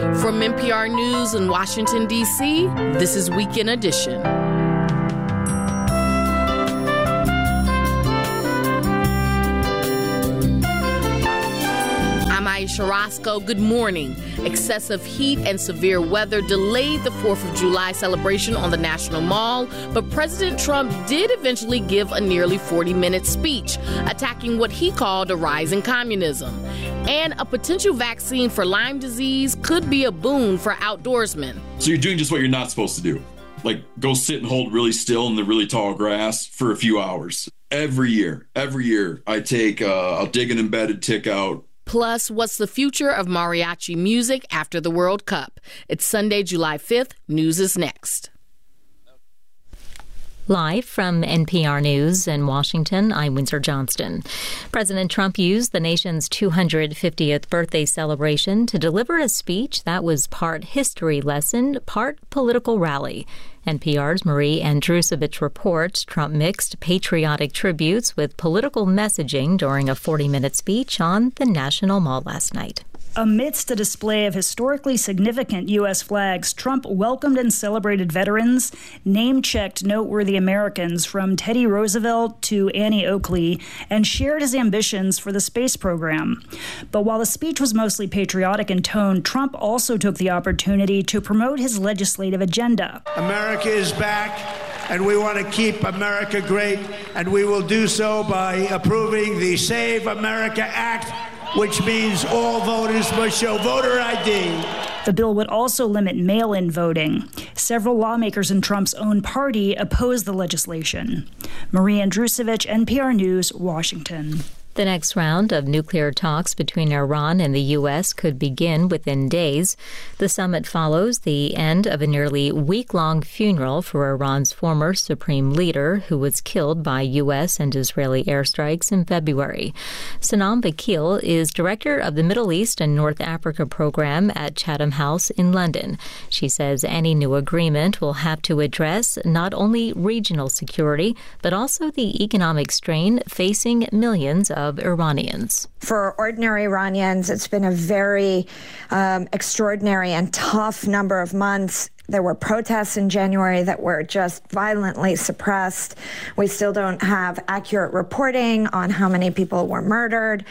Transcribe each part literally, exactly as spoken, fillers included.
From N P R News in Washington, D C, this is Weekend Edition. I'm Aisha Roscoe. Good morning. Excessive heat and severe weather delayed the fourth of July celebration on the National Mall, but President Trump did eventually give a nearly forty-minute speech attacking what he called a rise in communism. And a potential vaccine for Lyme disease could be a boon for outdoorsmen. So you're doing just what you're not supposed to do. Like go sit and hold really still in the really tall grass for a few hours. Every year, every year I take, uh, I'll dig an embedded tick out. Plus, what's the future of mariachi music after the World Cup? It's Sunday, July fifth. News is next. Live from N P R News in Washington, I'm Windsor Johnston. President Trump used the nation's two hundred fiftieth birthday celebration to deliver a speech that was part history lesson, part political rally. N P R's Marie Andrusevich reports Trump mixed patriotic tributes with political messaging during a forty-minute speech on the National Mall last night. Amidst a display of historically significant U S flags, Trump welcomed and celebrated veterans, name-checked noteworthy Americans from Teddy Roosevelt to Annie Oakley, and shared his ambitions for the space program. But while the speech was mostly patriotic in tone, Trump also took the opportunity to promote his legislative agenda. America is back, and we want to keep America great, and we will do so by approving the Save America Act, which means all voters must show voter I D. The bill would also limit mail-in voting. Several lawmakers in Trump's own party opposed the legislation. Marie Andrusevich, N P R News, Washington. The next round of nuclear talks between Iran and the U S could begin within days. The summit follows the end of a nearly week-long funeral for Iran's former supreme leader, who was killed by U S and Israeli airstrikes in February. Sanam Vakil is director of the Middle East and North Africa program at Chatham House in London. She says any new agreement will have to address not only regional security, but also the economic strain facing millions of of Iranians. For ordinary Iranians, it's been a very um, extraordinary and tough number of months. There were protests in January that were just violently suppressed. We still don't have accurate reporting on how many people were murdered.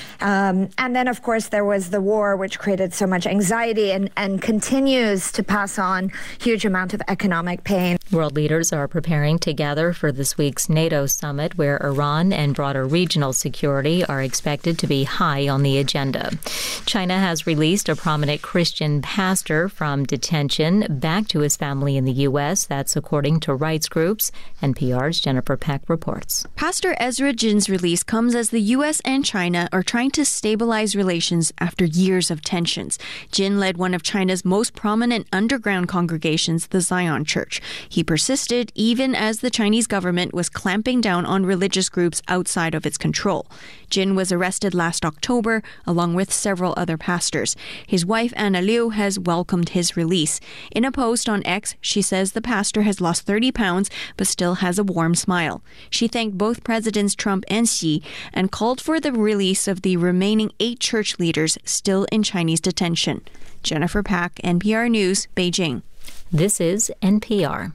Um, and then, of course, there was the war, which created so much anxiety and, and continues to pass on huge amount of economic pain. World leaders are preparing to gather for this week's NATO summit, where Iran and broader regional security are expected to be high on the agenda. China has released a prominent Christian pastor from detention back to his family in the U S. That's according to rights groups. N P R's Jennifer Peck reports. Pastor Ezra Jin's release comes as the U S and China are trying to stabilize relations after years of tensions. Jin led one of China's most prominent underground congregations, the Zion Church. He persisted even as the Chinese government was clamping down on religious groups outside of its control. Jin was arrested last October, along with several other pastors. His wife, Anna Liu, has welcomed his release. In a post on X, she says the pastor has lost thirty pounds, but still has a warm smile. She thanked both Presidents Trump and Xi and called for the release of the remaining eight church leaders still in Chinese detention. Jennifer Pack, N P R News, Beijing. This is N P R.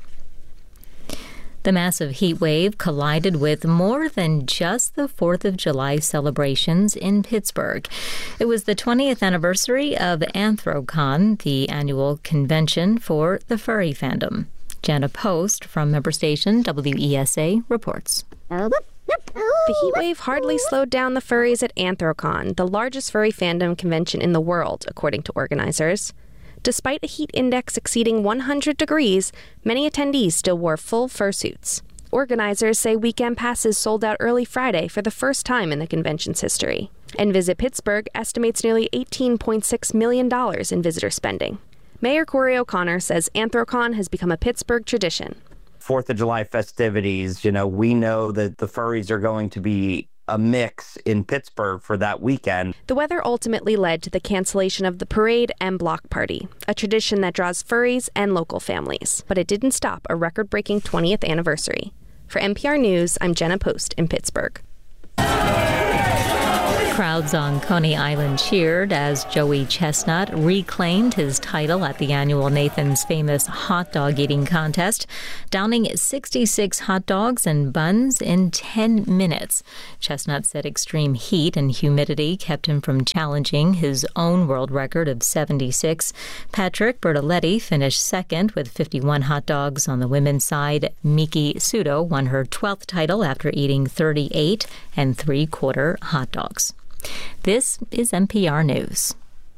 The massive heat wave collided with more than just the fourth of July celebrations in Pittsburgh. It was the twentieth anniversary of Anthrocon, the annual convention for the furry fandom. Jana Post from member station W E S A reports. The heat wave hardly slowed down the furries at Anthrocon, the largest furry fandom convention in the world, according to organizers. Despite a heat index exceeding one hundred degrees, many attendees still wore full fursuits. Organizers say weekend passes sold out early Friday for the first time in the convention's history. And Visit Pittsburgh estimates nearly eighteen point six million dollars in visitor spending. Mayor Corey O'Connor says Anthrocon has become a Pittsburgh tradition. Fourth of July festivities, you know, we know that the furries are going to be a mix in Pittsburgh for that weekend. The weather ultimately led to the cancellation of the parade and block party, a tradition that draws furries and local families. But it didn't stop a record-breaking twentieth anniversary. For N P R News, I'm Jenna Post in Pittsburgh. Crowds on Coney Island cheered as Joey Chestnut reclaimed his title at the annual Nathan's Famous hot dog eating contest, downing sixty-six hot dogs and buns in ten minutes. Chestnut said extreme heat and humidity kept him from challenging his own world record of seventy-six. Patrick Bertoletti finished second with fifty-one hot dogs. On the women's side, Miki Sudo won her twelfth title after eating thirty-eight and three-quarter hot dogs. This is N P R News.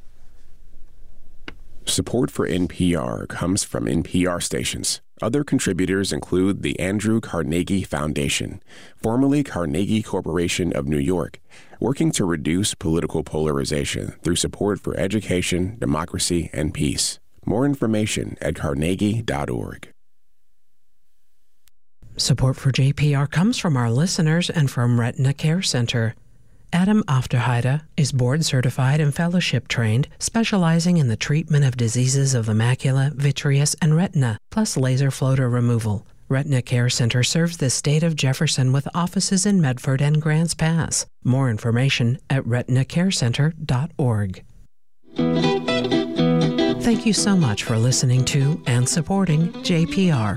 Support for N P R comes from N P R stations. Other contributors include the Andrew Carnegie Foundation, formerly Carnegie Corporation of New York, working to reduce political polarization through support for education, democracy, and peace. More information at carnegie dot org. Support for J P R comes from our listeners and from Retina Care Center. Adam Afterheide is board-certified and fellowship-trained, specializing in the treatment of diseases of the macula, vitreous, and retina, plus laser floater removal. Retina Care Center serves the state of Jefferson with offices in Medford and Grants Pass. More information at retina care center dot org. Thank you so much for listening to and supporting J P R.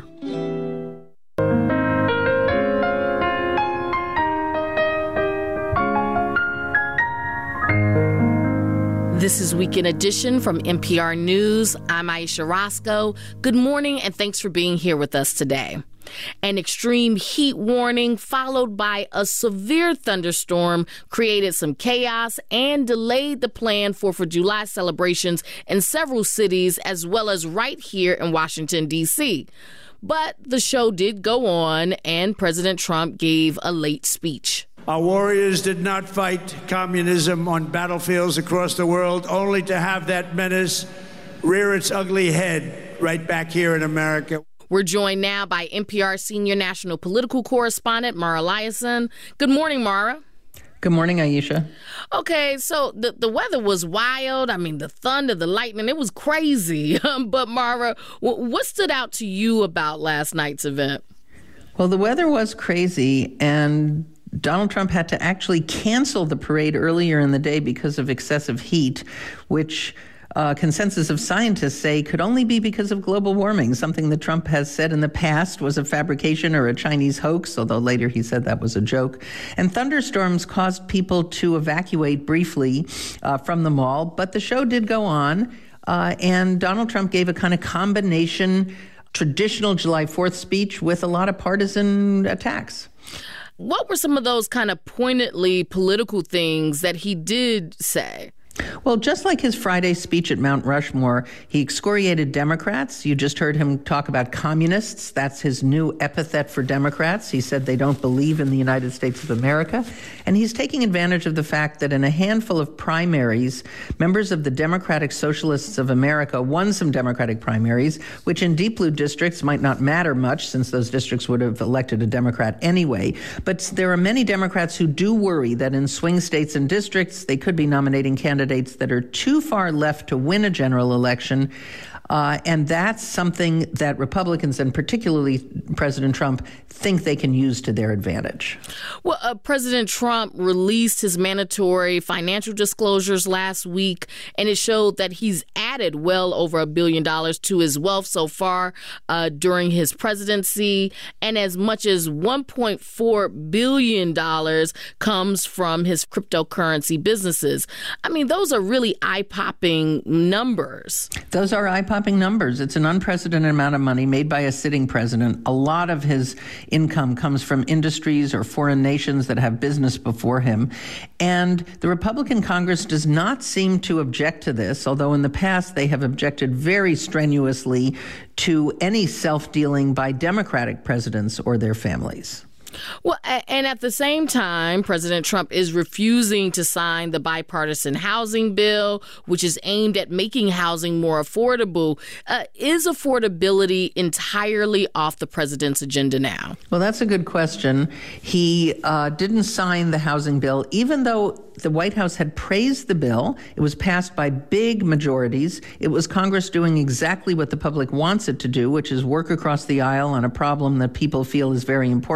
This is Weekend Edition from N P R News. I'm Aisha Roscoe. Good morning, and thanks for being here with us today. An extreme heat warning followed by a severe thunderstorm created some chaos and delayed the planned fourth of July celebrations in several cities, as well as right here in Washington, D C. But the show did go on, and President Trump gave a late speech. Our warriors did not fight communism on battlefields across the world, only to have that menace rear its ugly head right back here in America. We're joined now by N P R senior national political correspondent Mara Liasson. Good morning, Mara. Good morning, Aisha. Okay, so the, the weather was wild. I mean, the thunder, the lightning, it was crazy. But Mara, what stood out to you about last night's event? Well, the weather was crazy, and Donald Trump had to actually cancel the parade earlier in the day because of excessive heat, which uh, consensus of scientists say could only be because of global warming, something that Trump has said in the past was a fabrication or a Chinese hoax, although later he said that was a joke. And thunderstorms caused people to evacuate briefly uh, from the mall, but the show did go on, uh, and Donald Trump gave a kind of combination traditional July fourth speech with a lot of partisan attacks. What were some of those kind of pointedly political things that he did say? Well, just like his Friday speech at Mount Rushmore, he excoriated Democrats. You just heard him talk about communists. That's his new epithet for Democrats. He said they don't believe in the United States of America. And he's taking advantage of the fact that in a handful of primaries, members of the Democratic Socialists of America won some Democratic primaries, which in deep blue districts might not matter much since those districts would have elected a Democrat anyway. But there are many Democrats who do worry that in swing states and districts, they could be nominating candidates that are too far left to win a general election. Uh, and that's something that Republicans, and particularly President Trump, think they can use to their advantage. Well, uh, President Trump released his mandatory financial disclosures last week, and it showed that he's added well over a billion dollars to his wealth so far uh, during his presidency, and as much as one point four billion dollars comes from his cryptocurrency businesses. I mean, those are really eye-popping numbers. Those are eye-popping numbers. It's an unprecedented amount of money made by a sitting president. A lot of his income comes from industries or foreign nations that have business before him. And the Republican Congress does not seem to object to this, although in the past they have objected very strenuously to any self-dealing by Democratic presidents or their families. Well, and at the same time, President Trump is refusing to sign the bipartisan housing bill, which is aimed at making housing more affordable. Uh, is affordability entirely off the president's agenda now? Well, that's a good question. He uh, didn't sign the housing bill, even though the White House had praised the bill. It was passed by big majorities. It was Congress doing exactly what the public wants it to do, which is work across the aisle on a problem that people feel is very important right now.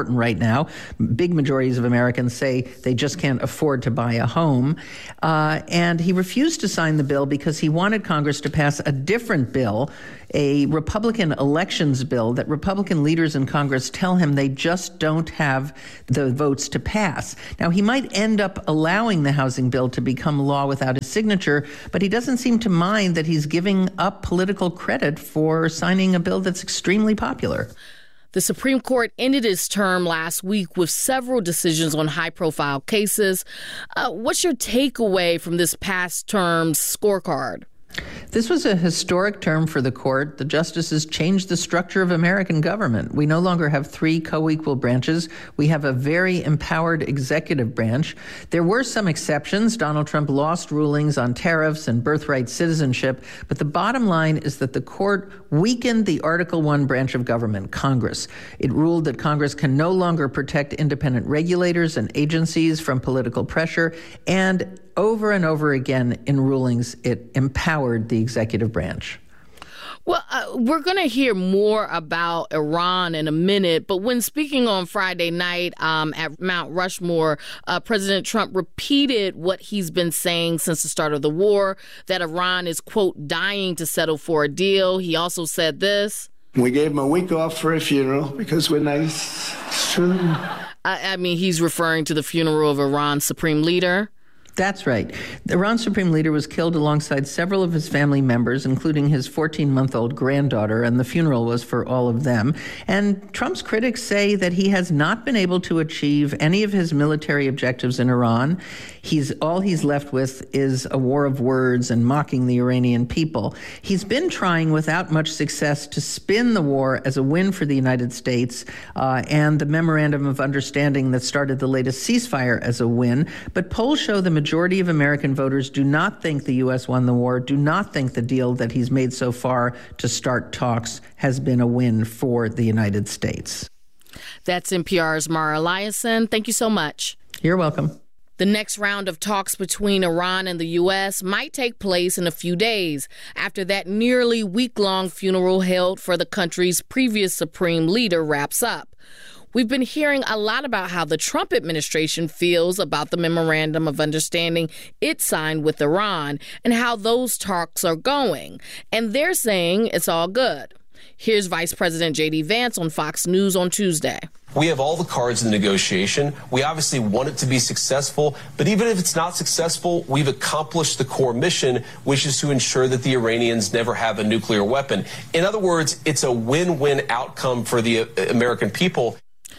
now. Big majorities of Americans say they just can't afford to buy a home. Uh, and he refused to sign the bill because he wanted Congress to pass a different bill, a Republican elections bill that Republican leaders in Congress tell him they just don't have the votes to pass. Now, he might end up allowing the housing bill to become law without his signature, but he doesn't seem to mind that he's giving up political credit for signing a bill that's extremely popular. The Supreme Court ended its term last week with several decisions on high-profile cases. Uh, what's your takeaway from this past term's scorecard? This was a historic term for the court. The justices changed the structure of American government. We no longer have three co-equal branches. We have a very empowered executive branch. There were some exceptions. Donald Trump lost rulings on tariffs and birthright citizenship. But the bottom line is that the court weakened the Article One branch of government, Congress. It ruled that Congress can no longer protect independent regulators and agencies from political pressure, and over and over again in rulings, it empowered the executive branch. Well, uh, we're going to hear more about Iran in a minute, but when speaking on Friday night um, at Mount Rushmore, uh, President Trump repeated what he's been saying since the start of the war, that Iran is, quote, dying to settle for a deal. He also said this. We gave him a week off for a funeral because we're nice. It's true. I, I mean, he's referring to the funeral of Iran's supreme leader. That's right. The Iran Supreme Leader was killed alongside several of his family members, including his fourteen-month-old granddaughter, and the funeral was for all of them. And Trump's critics say that he has not been able to achieve any of his military objectives in Iran. He's all he's left with is a war of words and mocking the Iranian people. He's been trying without much success to spin the war as a win for the United States uh, and the Memorandum of Understanding that started the latest ceasefire as a win. But polls show the majority of American voters do not think the U S won the war, do not think the deal that he's made so far to start talks has been a win for the United States. That's N P R's Mara Eliason. Thank you so much. You're welcome. The next round of talks between Iran and the U S might take place in a few days after that nearly week-long funeral held for the country's previous supreme leader wraps up. We've been hearing a lot about how the Trump administration feels about the Memorandum of Understanding it signed with Iran and how those talks are going. And they're saying it's all good. Here's Vice President J D Vance on Fox News on Tuesday. We have all the cards in the negotiation. We obviously want it to be successful, but even if it's not successful, we've accomplished the core mission, which is to ensure that the Iranians never have a nuclear weapon. In other words, it's a win-win outcome for the American people.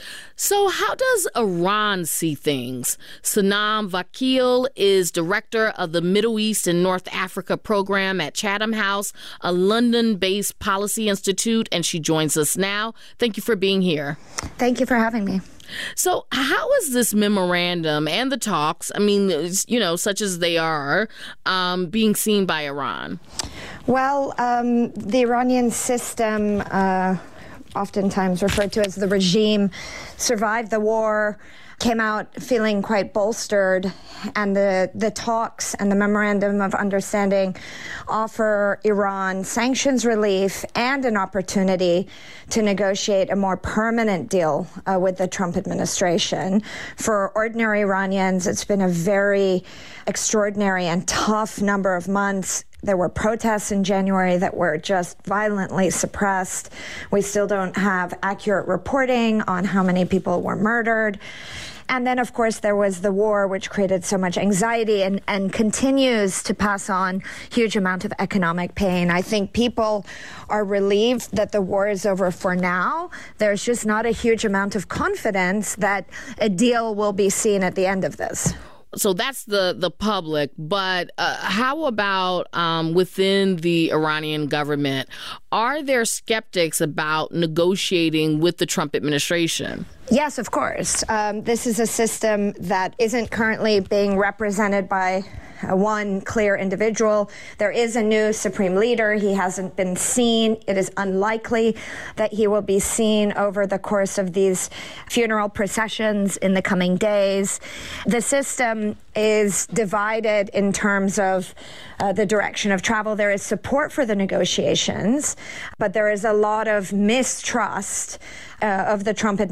So how does Iran see things? Sanam Vakil is director of the Middle East and North Africa program at Chatham House, a London-based policy institute, and she joins us now. Thank you for being here. Thank you for having me. So how is this memorandum and the talks, I mean, you know, such as they are, um, being seen by Iran? Well, um, the Iranian system, uh, oftentimes referred to as the regime, survived the war, came out feeling quite bolstered, and the, the talks and the Memorandum of Understanding offer Iran sanctions relief and an opportunity to negotiate a more permanent deal uh, with the Trump administration. For ordinary Iranians, it's been a very extraordinary and tough number of months. There were protests in January that were just violently suppressed. We still don't have accurate reporting on how many people were murdered. And then, of course, there was the war, which created so much anxiety and, and continues to pass on huge amount of economic pain. I think people are relieved that the war is over for now. There's just not a huge amount of confidence that a deal will be seen at the end of this. So that's the, the public, but uh, how about um, within the Iranian government? Are there skeptics about negotiating with the Trump administration? Yes, of course. Um, this is a system that isn't currently being represented by uh, one clear individual. There is a new supreme leader. He hasn't been seen. It is unlikely that he will be seen over the course of these funeral processions in the coming days. The system is divided in terms of uh, the direction of travel. There is support for the negotiations, but there is a lot of mistrust uh, of the Trump administration.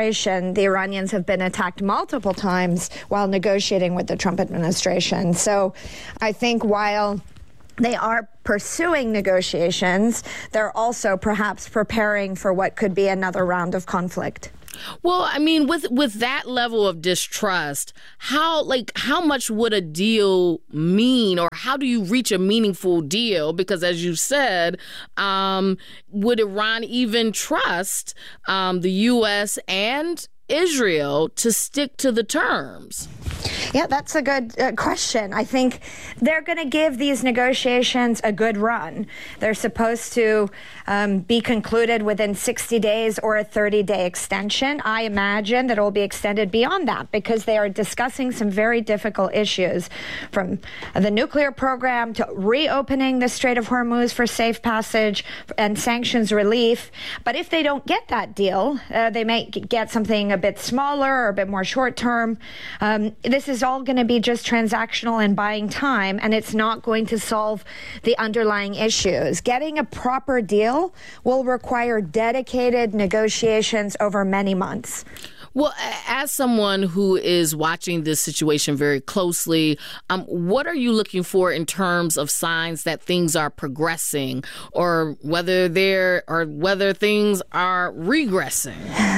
administration, the Iranians have been attacked multiple times while negotiating with the Trump administration. So I think while they are pursuing negotiations, they're also perhaps preparing for what could be another round of conflict. Well, I mean, with with that level of distrust, how like how much would a deal mean, or how do you reach a meaningful deal? Because as you said, um, would Iran even trust um, the U S and Israel to stick to the terms? Yeah, that's a good uh, question. I think they're going to give these negotiations a good run. They're supposed to um, be concluded within sixty days or a thirty-day extension. I imagine that it will be extended beyond that because they are discussing some very difficult issues, from the nuclear program to reopening the Strait of Hormuz for safe passage and sanctions relief. But if they don't get that deal, uh, they may get something a bit smaller or a bit more short term. Um, this is all going to be just transactional and buying time, and it's not going to solve the underlying issues. Getting a proper deal will require dedicated negotiations over many months. Well, as someone who is watching this situation very closely, um, what are you looking for in terms of signs that things are progressing, or whether they're or whether things are regressing?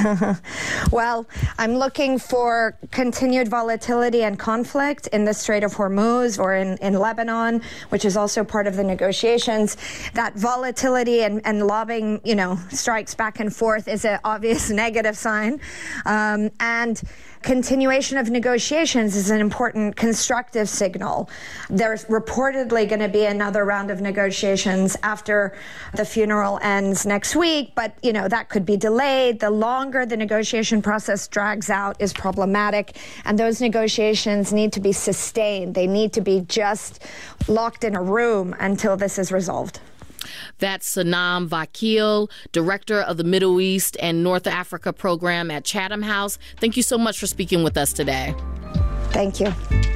Well, I'm looking for continued volatility and conflict in the Strait of Hormuz or in, in Lebanon, which is also part of the negotiations. That volatility and, and lobbing, you know, strikes back and forth is an obvious negative sign. Um, Um, and continuation of negotiations is an important constructive signal. There's reportedly going to be another round of negotiations after the funeral ends next week, but, you know, that could be delayed. The longer the negotiation process drags out is problematic, and those negotiations need to be sustained. They need to be just locked in a room until this is resolved. That's Sanam Vakil, Director of the Middle East and North Africa Program at Chatham House. Thank you so much for speaking with us today. Thank you.